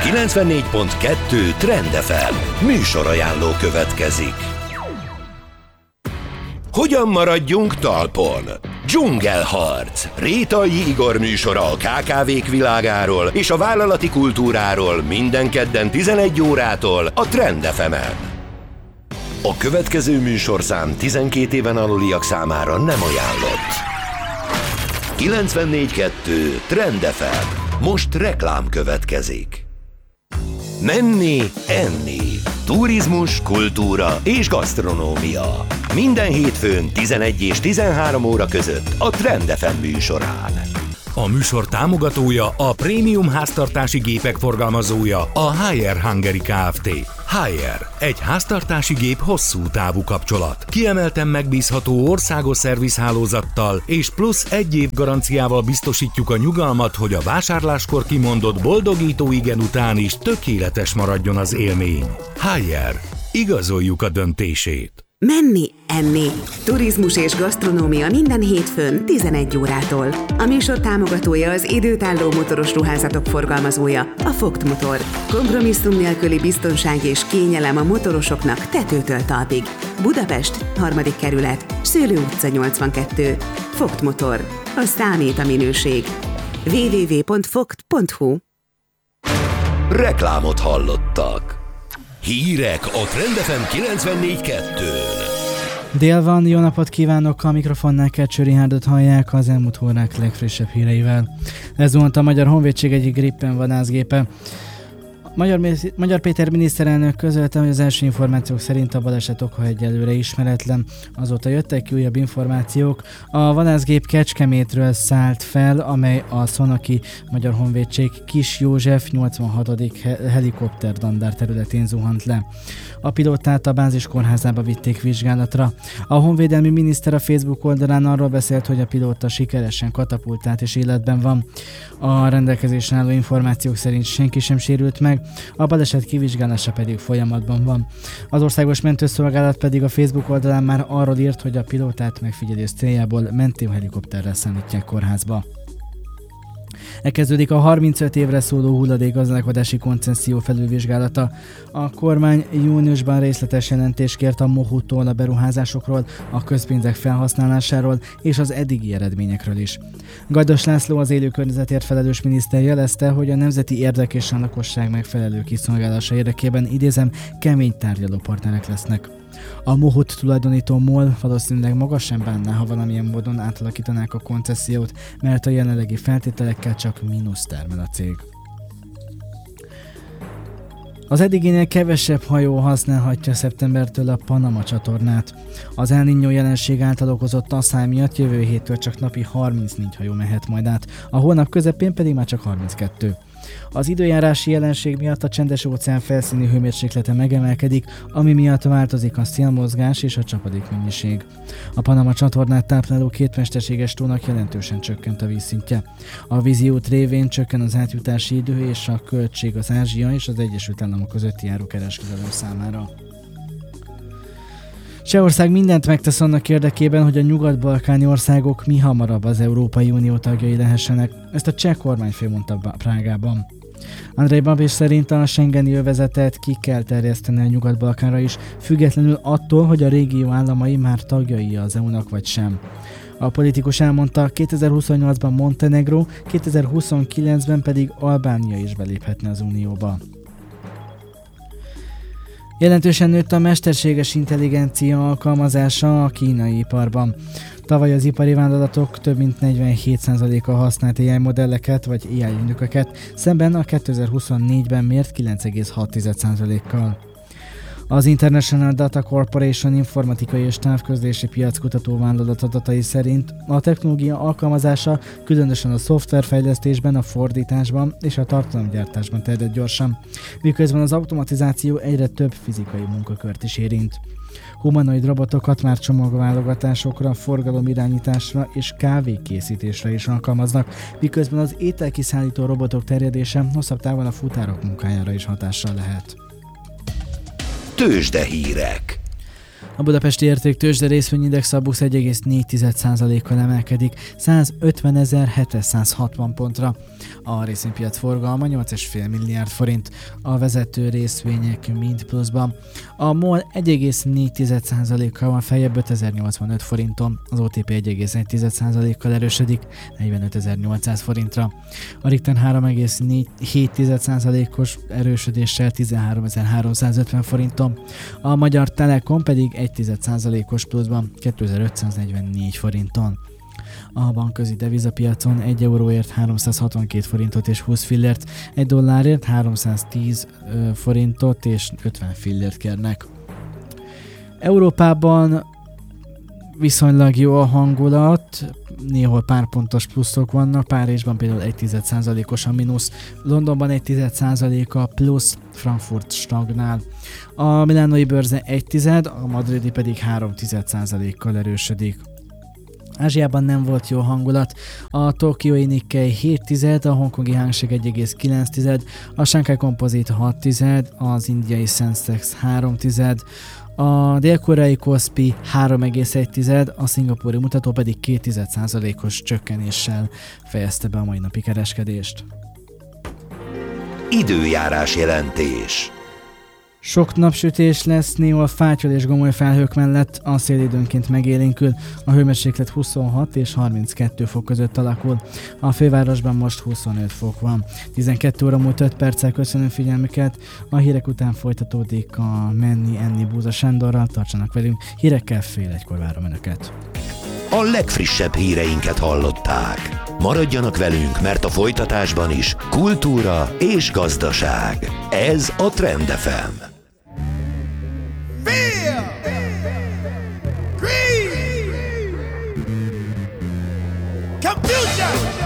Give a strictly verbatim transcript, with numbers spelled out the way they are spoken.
kilencvennégy pont kettő Trend ef em műsorajánló következik. Hogyan maradjunk talpon? Dzsungelharc. Rétai Igor műsora a ká ká vék világáról és a vállalati kultúráról minden kedden tizenegy órától a Trend ef emen. A következő műsorszám tizenkét éven aluliak számára nem ajánlott. kilencvennégy pont kettő Trend ef em. Most reklám következik. Menni, enni. Turizmus, kultúra és gasztronómia. Minden hétfőn tizenegy és tizenhárom óra között a Trend ef em műsorán. A műsor támogatója, a prémium háztartási gépek forgalmazója, a Haier Hungary Kft. Haier, egy háztartási gép hosszú távú kapcsolat. Kiemelten megbízható országos szervizhálózattal és plusz egy év garanciával biztosítjuk a nyugalmat, hogy a vásárláskor kimondott boldogító igen után is tökéletes maradjon az élmény. Haier, igazoljuk a döntését. Menni, enni. Turizmus és gasztronómia minden hétfőn tizenegy órától. A műsor támogatója az időtálló motoros ruházatok forgalmazója, a Vogt Motor. Kompromisszum nélküli biztonság és kényelem a motorosoknak tetőtől talpig. Budapest, harmadik kerület, Szőlő utca nyolcvankettő. Vogt Motor. A számít a minőség. double-u double-u double-u pont vogt pont hu. Reklámot hallottak. Hírek a Trend ef em kilencvennégy pont kettőn. Dél van, jó napot kívánok, a mikrofonnál Kecső Rihárdot hallják az elmúlt órák legfrissebb híreivel. Lezuhant a Magyar Honvédség egyik Gripen vadászgépe. Magyar, Magyar Péter miniszterelnök közölte, hogy az első információk szerint a baleset oka egyelőre ismeretlen. Azóta jöttek ki újabb információk. A vadászgép Kecskemétről szállt fel, amely a Szonaki Magyar Honvédség Kis József nyolcvanhatodik helikopterdandár területén zuhant le. A pilótát a bázis kórházába vitték vizsgálatra. A honvédelmi miniszter a Facebook oldalán arról beszélt, hogy a pilóta sikeresen katapultált és életben van. A rendelkezésre álló információk szerint senki sem sérült meg, a baleset kivizsgálása pedig folyamatban van. Az Országos Mentőszolgálat pedig a Facebook oldalán már arról írt, hogy a pilótát megfigyelés céljából mentőhelikopterrel szállítják kórházba. Elkezdődik a harmincöt évre szóló hulladékgazdálkodási koncesszió felülvizsgálata. A kormány júniusban részletes jelentést kért a MOHU-tól a beruházásokról, a közpénzek felhasználásáról és az eddigi eredményekről is. Gajdos László, az élő környezetért felelős miniszter jelezte, hogy a nemzeti érdek és a lakosság megfelelő kiszolgálása érdekében, idézem, kemény tárgyalópartnerek lesznek. A MOHU-t tulajdonító MOL valószínűleg maga sem bánná, ha valamilyen módon átalakítanák a koncesziót, mert a jelenlegi feltételekkel csak mínusz termel a cég. Az eddiginél kevesebb hajó használhatja szeptembertől a Panama csatornát. Az El Niño jelenség által okozott asszály miatt jövő héttől csak napi harmincnégy hajó mehet majd át, a hónap közepén pedig már csak harminckettő. Az időjárási jelenség miatt a Csendes-óceán felszíni hőmérséklete megemelkedik, ami miatt változik a szélmozgás és a csapadékmennyiség. A Panama csatornát tápláló két mesterséges tónak jelentősen csökkent a vízszintje. A vízi út révén csökken az átjutási idő és a költség az Ázsia és az Egyesült Államok közötti járókereskedelem számára. Csehország mindent megtesz annak érdekében, hogy a nyugat-balkáni országok mihamarabb az Európai Unió tagjai lehessenek. Ezt a cseh kormányfő mondta Prágában. Andrej Babiš szerint a schengeni övezetet ki kell terjeszteni a Nyugat-Balkánra is, függetlenül attól, hogy a régió államai már tagjai az é u-nak vagy sem. A politikus elmondta, kétezer-huszonnyolcban Montenegró, kétezer-huszonkilencben pedig Albánia is beléphetne az Unióba. Jelentősen nőtt a mesterséges intelligencia alkalmazása a kínai iparban. Tavaly az ipari vállalatok több mint negyvenhét százaléka használt á i modelleket vagy á i ügynököket, szemben a kétezer-huszonnégyben mért kilenc egész hat százalékkal. Az International Data Corporation informatikai és távközlési piackutató vállalat adatai szerint a technológia alkalmazása különösen a szoftverfejlesztésben, a fordításban és a tartalomgyártásban terjed gyorsan, miközben az automatizáció egyre több fizikai munkakört is érint. Humanoid robotokat már csomagválogatásokra, forgalomirányításra és kávékészítésre is alkalmaznak, miközben az ételkiszállító robotok terjedése hosszabb távon a futárok munkájára is hatással lehet. Tőzsdehírek. A budapesti értéktőzsde részvényindex a BUX egy egész négy százalékkal emelkedik százötvenezer-hétszázhatvan pontra. A részvénypiac forgalma nyolc egész öt milliárd forint, a vezető részvények mind pluszban. A MOL egy egész négy százalékkal van feljebb ötezer-nyolcvanöt forinton, az o té pé egy egész egy százalékkal erősödik negyvenötezer-nyolcszáz forintra. A Richter három egész hét százalékos erősödéssel tizenháromezer-háromszázötven forinton, a Magyar Telekom pedig egy százalékos pluszban kétezer-ötszáznegyvennégy forinton. A bankközi devizapiacon egy euróért háromszázhatvankét forintot és húsz fillért, egy dollárért háromszáztíz forintot és ötven fillért kérnek. Európában viszonylag jó a hangulat, néhol pár pontos pluszok vannak, Párizsban például egy százalékos a mínusz, Londonban egy százalék a plusz, Frankfurt stagnál. A milánói bőrze egy tized, a madridi pedig három százalékkal erősödik. Ázsiában nem volt jó hangulat, a tokiói Nikkei hét tized, a hongkongi Hang Seng egy egész kilenc tized, a Shanghai Composite hat tized, az indiai Sensex három tized, a dél-koreai Kospi három egész egy tized, a szingapúri mutató pedig két százalékos csökkenéssel fejezte be a mai napi kereskedést. Időjárás jelentés. Sok napsütés lesz, néhol fátyol és gomoly felhők mellett, a szél időnként megélénkül, a hőmérséklet huszonhat és harminckettő fok között alakul. A fővárosban most huszonöt fok van. tizenkét óra múlt öt perccel köszönöm figyelmüket, a hírek után folytatódik a Menni Enni Búza Sándorral, tartsanak velünk, hírekkel fél egykor várom Önöket. A legfrissebb híreinket hallották. Maradjanak velünk, mert a folytatásban is kultúra és gazdaság. Ez a Trend ef em.